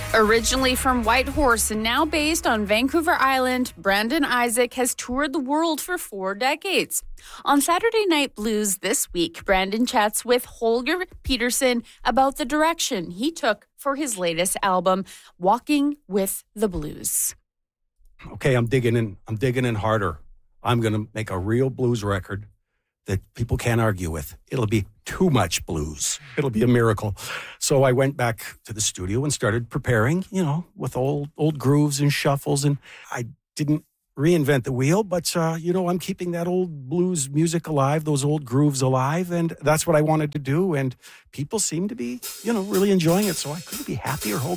Originally from Whitehorse and now based on Vancouver Island, Brandon Isaac has toured the world for 4 decades. On Saturday Night Blues this week, Brandon chats with Holger Peterson about the direction he took for his latest album, Walking with the Blues. Okay, I'm digging in harder. I'm going to make a real blues record that people can't argue with. It'll be too much blues. It'll be a miracle. So I went back to the studio and started preparing, with old grooves and shuffles. And I didn't reinvent the wheel, but, I'm keeping that old blues music alive, those old grooves alive. And that's what I wanted to do. And people seem to be, really enjoying it. So I couldn't be happier, Holger.